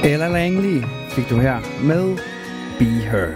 Ella Langley fik du her med Be Her.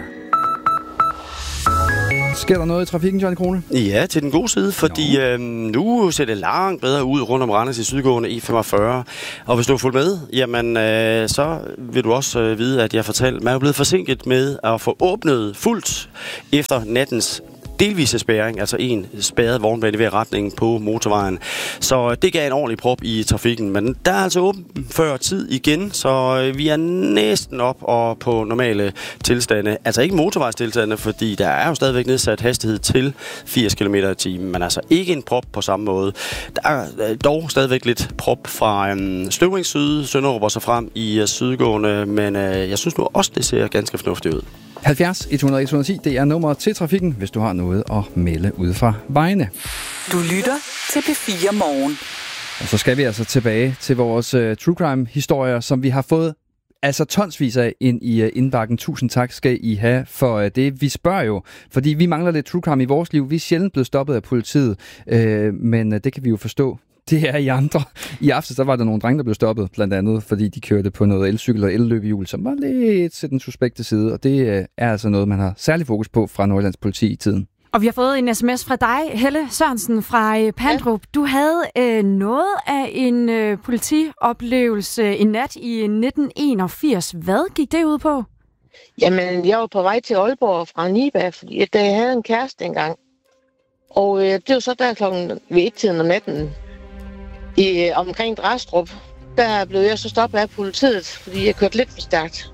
Sker der noget i trafikken, Johnny Krone? Ja, til den gode side, fordi nu ser det langt bedre ud rundt om Randers i sydgående E45. Og hvis du har fulgt med, jamen, så vil du også vide, at jeg fortalte, man er blevet forsinket med at få åbnet fuldt efter nattens delvise spærring, altså en spærret vognbane ved retningen på motorvejen. Så det gav en ordentlig prop i trafikken, men der er altså åben før tid igen, så vi er næsten op og på normale tilstande. Altså ikke motorvejstilstande, fordi der er jo stadigvæk nedsat hastighed til 80 km/t, men altså ikke en prop på samme måde. Der er dog stadigvæk lidt prop fra Støvring Syd, Sønderup og så frem i sydgående, men jeg synes nu også, det ser ganske fornuftigt ud. 70 100 110, det er nummeret til trafikken, hvis du har noget at melde ud fra vejene. Du lytter til P4 Morgen. Og så skal vi altså tilbage til vores true crime-historier, som vi har fået altså tonsvis af ind i indbakken. Tusind tak skal I have for det. Vi spørger jo, fordi vi mangler lidt true crime i vores liv. Vi er sjældent blevet stoppet af politiet, men det kan vi jo forstå. Det er I andre. I aften der var der nogle drenge, der blev stoppet, blandt andet, fordi de kørte på noget elcykel og elløbehjul, som var lidt til den suspekte side, og det er altså noget, man har særlig fokus på fra Nordjyllands politi i tiden. Og vi har fået en sms fra dig, Helle Sørensen fra Pandrup. Du havde noget af en politioplevelse en nat i 1981. Hvad gik det ud på? Jamen, jeg var på vej til Aalborg fra Niba, fordi jeg havde en kæreste engang. Og det var så der klokken ved 1-tiden om natten. Omkring Drastrup, der blev jeg så stoppet af politiet, fordi jeg kørte lidt for stærkt.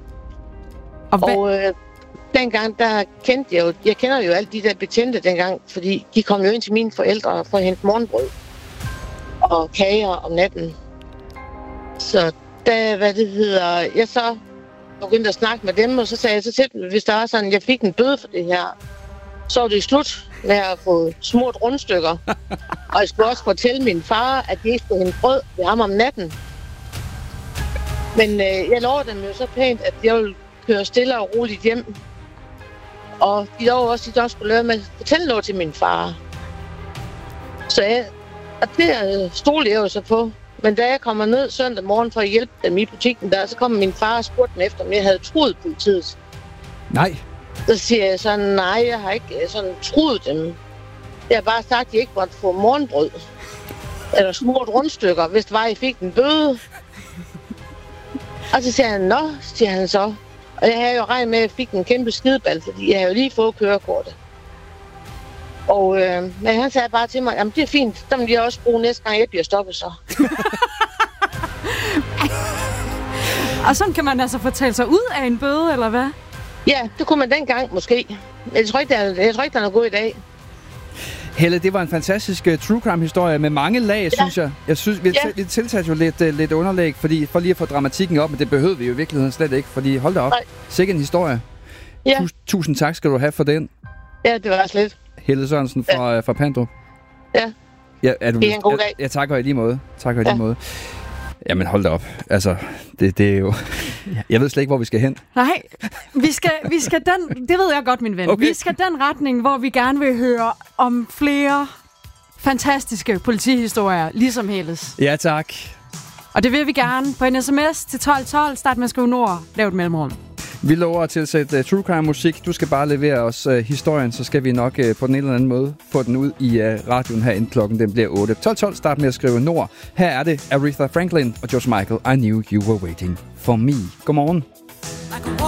Og dengang, der kendte jeg kender jo alle de der betjente dengang, fordi de kom jo ind til mine forældre for at hente morgenbrød og kager om natten. Så da, jeg så begyndte at snakke med dem, og så sagde jeg så til dem, hvis der var sådan, jeg fik en bøde for det her, så var det slut med at få smurt rundstykker. Og jeg skulle også fortælle min far, at de ikke skulle hente brød ved ham om natten. Men jeg lovede dem jo så pænt, at jeg ville køre stille og roligt hjem. Og de lovede også, at de også skulle lade med at fortælle noget til min far. Og det stod jeg jo så på. Men da jeg kommer ned søndag morgen for at hjælpe dem i butikken der, så kom min far og spurgte mig efter, om jeg havde truet politiet. Nej. Så siger jeg sådan, nej, jeg har ikke sådan truet dem. Jeg har bare sagt, at de ikke måtte få morgenbrød. Eller smurt rundstykker, hvis det var, I fik en bøde. Og så siger han, nå, siger han så. Og jeg havde jo regnet med, at jeg fik en kæmpe skideball, fordi jeg havde jo lige fået kørekortet. Og men han sagde bare til mig, jamen det er fint, der vil jeg også bruge næste gang, jeg bliver stoppet så. Og sådan kan man altså fortælle sig ud af en bøde, eller hvad? Ja, det kunne man dengang måske. Jeg tror ikke, der er noget god i dag. Helle, det var en fantastisk true crime-historie med mange lag, synes jeg. Jeg synes, vi tiltalte jo lidt underlæg, fordi for lige at få dramatikken op, men det behøvede vi jo i virkeligheden slet ikke, fordi hold da op. Sikke en historie. Ja. Tusind tak skal du have for den. Ja, det var slet. Helle Sørensen fra Pandrup. Ja. Det er en god dag. Ja, tak og i lige måde. Lige måde. Jamen hold da op. Altså, det er jo... Jeg ved slet ikke, hvor vi skal hen. Nej, vi skal den... Det ved jeg godt, min ven. Okay. Vi skal den retning, hvor vi gerne vil høre om flere fantastiske politihistorier, ligesom Helles. Ja, tak. Og det vil vi gerne på en sms til 1212. Start med at skrive Nord. Lav et mellemrum. Vi lover at tilsætte true crime musik. Du skal bare levere os historien, så skal vi nok på den ene eller anden måde få den ud i radioen her inden klokken den bliver 8. 12:12 start med at skrive Nord. Her er det Aretha Franklin og George Michael. I knew you were waiting for me. Godmorgen.